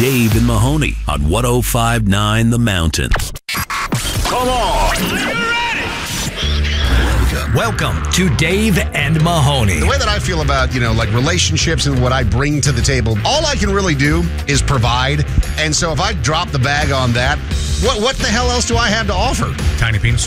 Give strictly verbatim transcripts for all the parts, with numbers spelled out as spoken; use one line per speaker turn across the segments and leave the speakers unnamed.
Dave and Mahoney on one oh five point nine The Mountain.
Come on.
Welcome to Dave and Mahoney.
The way that I feel about, you know, like relationships and what I bring to the table, all I can really do is provide. And so if I drop the bag on that, what what the hell else do I have to offer?
Tiny penis.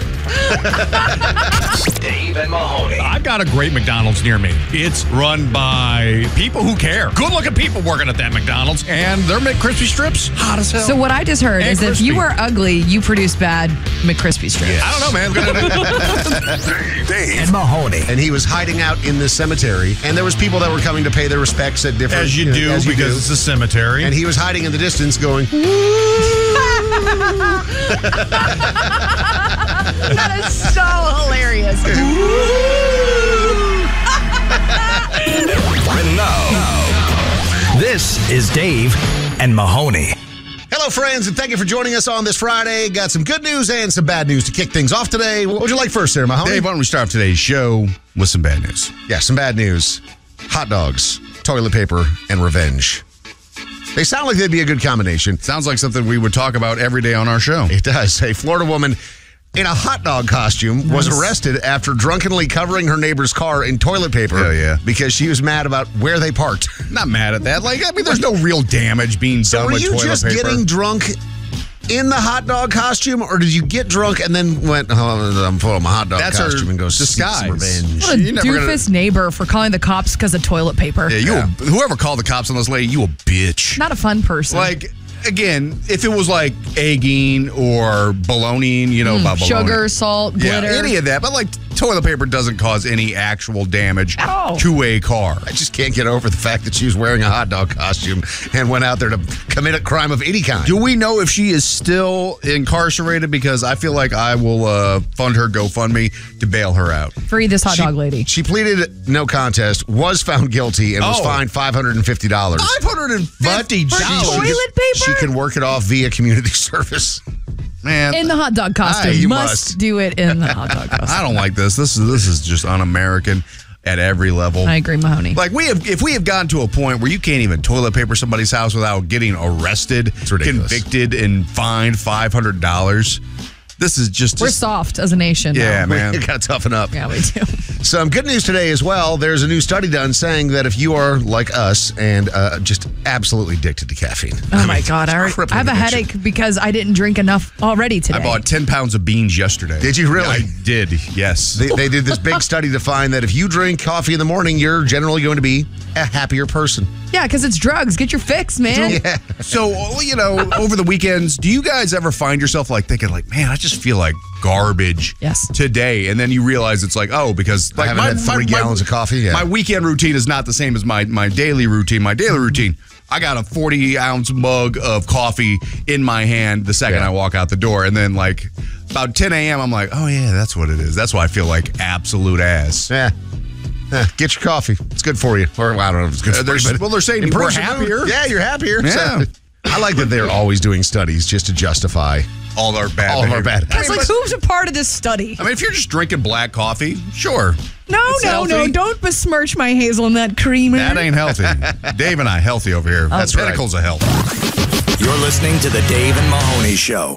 Dave and Mahoney.
I've got a great McDonald's near me. It's run by people who care. Good-looking people working at that McDonald's. And their McCrispy strips, hot as hell.
So what I just heard
And
is if you
crispy.
are ugly, you produce bad McCrispy strips.
I don't know, man.
Dave and Mahoney.
And he was hiding out in the cemetery, and there was people that were coming to pay their respects at different...
As you
know,
do,
as you
because
do.
it's a cemetery.
And he was hiding in the distance going...
That is so hilarious.
And now, this is Dave and Mahoney.
Hello, friends, and thank you for joining us on this Friday. Got some good news and some bad news to kick things off today. What would you like first, Sarah Mahoney?
Dave, why don't we start off today's show with some bad news?
Yeah, some bad news. Hot dogs, toilet paper, and revenge. They sound like they'd be a good combination.
Sounds like something we would talk about every day on our show.
It does. A Florida woman in a hot dog costume was
Nice.
arrested after drunkenly covering her neighbor's car in toilet paper.
Hell yeah.
Because she was mad about where they parked.
Not mad at that. Like, I mean, there's no real damage being done
Were
with
you
toilet
just
paper.
getting drunk in the hot dog costume, or did you get drunk and then went, oh, I'm full of my hot dog
That's her
costume and go seek some
disguise.
revenge?
What a
You're never gonna-
doofus neighbor for calling the cops because of toilet paper.
Yeah, you A, whoever called the cops on this lady, you a bitch.
Not a fun person.
Like, again, if it was like egging or bologna, you know, about bologna.
Sugar, salt,
Yeah,
glitter.
any of that. But like toilet paper doesn't cause any actual damage
At all.
to a car.
I just can't get over the fact that she was wearing a hot dog costume and went out there to commit a crime of any kind.
Do we know if she is still incarcerated? Because I feel like I will uh, fund her GoFundMe to bail her out.
Free this hot
She-
dog lady.
She pleaded no contest, was found guilty, and was
Oh.
fined five hundred fifty dollars.
five hundred fifty
But
dollars.
toilet paper?
She can work it off via community service.
Man,
In the hot dog costume.
Aye, you
must,
must.
do it in the hot dog costume.
I don't like this. This is this is just un-American at every level.
I agree, Mahoney.
Like we have, if we have gotten to a point where you can't even toilet paper somebody's house without getting arrested,
ridiculous.
convicted, and fined five hundred dollars, this is just.
We're
just-
soft as a nation.
Yeah,
now.
man.
You got to toughen up.
Yeah, we do.
Some good news today as well. There's a new study done saying that if you are like us and uh, just absolutely addicted to caffeine.
Oh, my God. I, already, I
crippling
have a
addiction.
headache because I didn't drink enough already today.
I bought ten pounds of beans yesterday.
Did you really?
I did. Yes.
They, they did this big study to find that if you drink coffee in the morning, you're generally going to be a happier person.
Yeah, because it's drugs. Get your fix, man.
Yeah.
So, you know, over the weekends, do you guys ever find yourself like thinking like, man, I just feel like garbage
Yes.
today. And then you realize it's like, oh, because like
haven't had three gallons of coffee, yeah.
My weekend routine is not the same as my, my daily routine. My daily routine, I got a forty ounce mug of coffee in my hand the second
Yeah.
I walk out the door. And then like about ten a.m., I'm like, oh, yeah, that's what it is. That's why I feel like absolute ass.
Yeah. Eh, get your coffee. It's good for you. Or I don't know if it's good
Uh,
for
there's-
you. but
well, they're saying
it
we're
improves your mood.
happier.
Yeah, you're happier.
Yeah.
So, I like that they're always doing studies just to justify
All our bad
all of our
behavior.
bad
It's like, who's a part of this study?
I mean, if you're just drinking black coffee, sure.
No,
It's
no, no.
healthy.
Don't besmirch my hazelnut creamer.
That ain't healthy. Dave and I healthy over here.
That's right.
Pinnacles of health.
You're listening to the Dave and Mahoney Show.